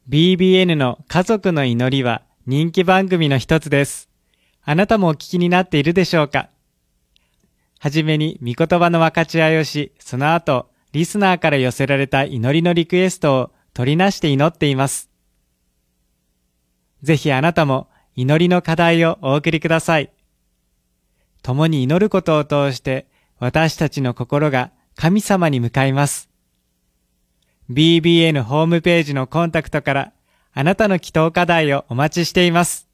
BBN の家族の祈りは人気番組の一つです。あなたもお聞きになっているでしょうか？はじめに御言葉の分かち合いをし、その後、リスナーから寄せられた祈りのリクエストを取りなして祈っています。ぜひあなたも祈りの課題をお送りください。共に祈ることを通して、私たちの心が神様に向かいます。BBN ホームページのコンタクトからあなたの祈祷課題をお待ちしています。